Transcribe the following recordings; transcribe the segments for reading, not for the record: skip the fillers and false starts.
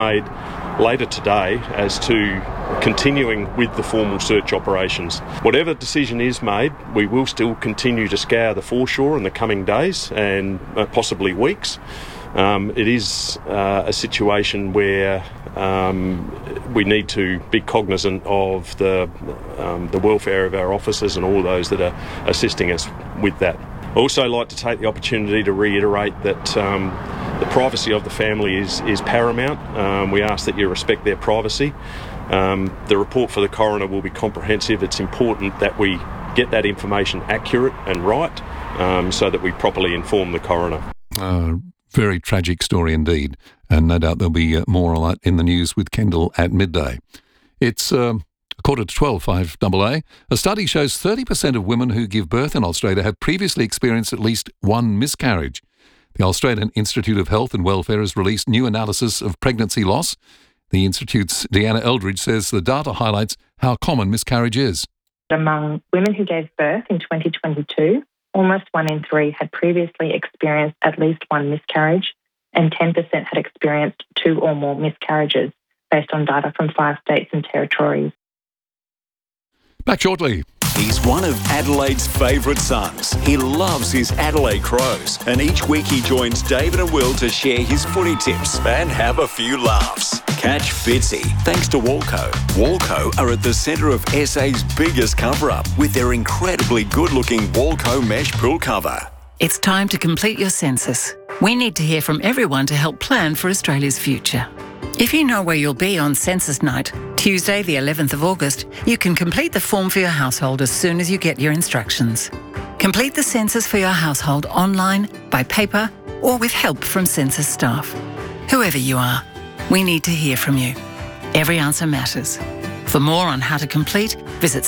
made later today as to continuing with the formal search operations. Whatever decision is made, we will still continue to scour the foreshore in the coming days and possibly weeks. It is a situation where we need to be cognizant of the welfare of our officers and all those that are assisting us with that. I'd also like to take the opportunity to reiterate that the privacy of the family is paramount. We ask that you respect their privacy. The report for the coroner will be comprehensive. It's important that we get that information accurate and right so that we properly inform the coroner. Very tragic story indeed, and no doubt there'll be more on that in the news with Kendall at midday. It's 12:45 5AA. A study shows 30% of women who give birth in Australia have previously experienced at least one miscarriage. The Australian Institute of Health and Welfare has released new analysis of pregnancy loss. The Institute's Deanna Eldridge says the data highlights how common miscarriage is. Among women who gave birth in 2022, almost 1 in 3 had previously experienced at least one miscarriage, and 10% had experienced 2 or more miscarriages, based on data from 5 states and territories. Back shortly. He's one of Adelaide's favourite sons. He loves his Adelaide Crows, and each week he joins David and Will to share his footy tips and have a few laughs. Catch Fitzy thanks to Walco. Walco are at the centre of SA's biggest cover-up with their incredibly good-looking Walco mesh pool cover. It's time to complete your census. We need to hear from everyone to help plan for Australia's future. If you know where you'll be on census night, Tuesday the 11th of August, you can complete the form for your household as soon as you get your instructions. Complete the census for your household online, by paper, or with help from census staff. Whoever you are, we need to hear from you. Every answer matters. For more on how to complete, visit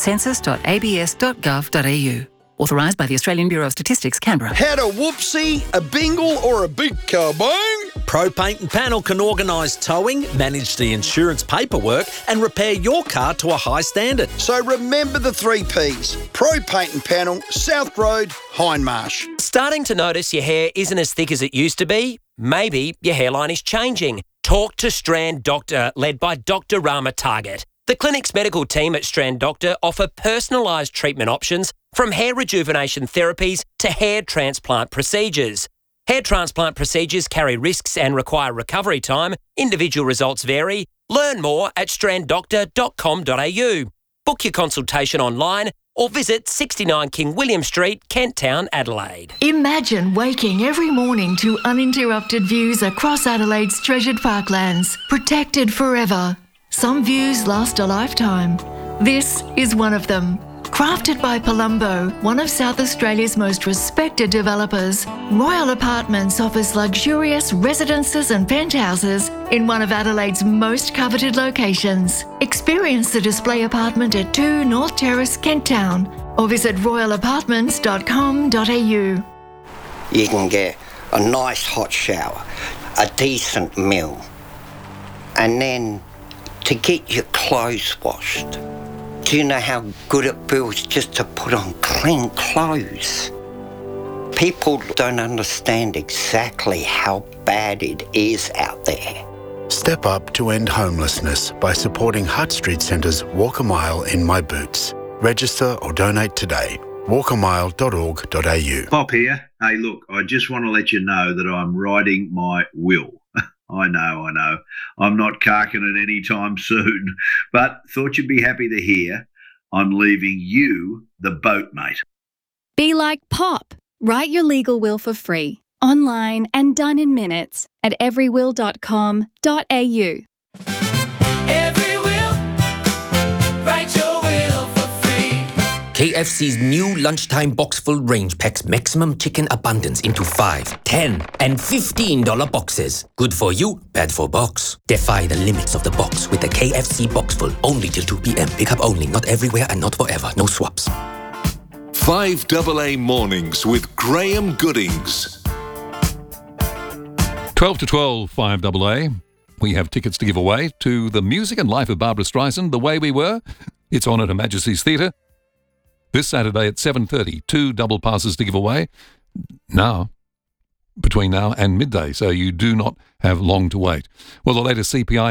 census.abs.gov.au. Authorised by the Australian Bureau of Statistics, Canberra. Had a whoopsie, a bingle or a big kabang? Pro Paint and Panel can organise towing, manage the insurance paperwork and repair your car to a high standard. So remember the 3 Ps. Pro Paint and Panel, South Road, Hindmarsh. Starting to notice your hair isn't as thick as it used to be? Maybe your hairline is changing. Talk to Strand Doctor, led by Dr. Rama Target. The clinic's medical team at Strand Doctor offer personalised treatment options from hair rejuvenation therapies to hair transplant procedures. Hair transplant procedures carry risks and require recovery time. Individual results vary. Learn more at stranddoctor.com.au. Book your consultation online or visit 69 King William Street, Kent Town, Adelaide. Imagine waking every morning to uninterrupted views across Adelaide's treasured parklands, protected forever. Some views last a lifetime. This is one of them. Crafted by Palumbo, one of South Australia's most respected developers, Royal Apartments offers luxurious residences and penthouses in one of Adelaide's most coveted locations. Experience the display apartment at 2 North Terrace, Kent Town, or visit royalapartments.com.au. You can get a nice hot shower, a decent meal, and then to get your clothes washed. Do you know how good it feels just to put on clean clothes? People don't understand exactly how bad it is out there. Step up to end homelessness by supporting Hutt Street Centre's Walk a Mile in My Boots. Register or donate today. walkamile.org.au. Pop here. Hey, look, I just want to let you know that I'm writing my will. I know. I'm not carking it any time soon, but thought you'd be happy to hear I'm leaving you the boat, mate. Be like Pop. Write your legal will for free, online and done in minutes at everywill.com.au. KFC's new lunchtime box-full range packs maximum chicken abundance into $5, $10 and $15 boxes. Good for you, bad for box. Defy the limits of the box with the KFC box-full. Only till 2 p.m. Pick up only, not everywhere and not forever. No swaps. 5AA Mornings with Graham Goodings. 12 to 12, 5AA. We have tickets to give away to the music and life of Barbara Streisand, The Way We Were. It's on at Her Majesty's Theatre. This Saturday at 7:30, 2 double passes to give away. Now, between now and midday, so you do not have long to wait. Well, the latest CPI